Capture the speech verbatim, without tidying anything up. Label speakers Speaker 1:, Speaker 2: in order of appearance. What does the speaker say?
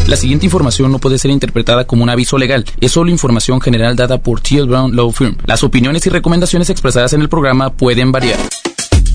Speaker 1: La siguiente información no puede ser interpretada como un aviso legal. Es solo información general dada por T L Brown Law Firm. Las opiniones y recomendaciones expresadas en el programa pueden variar.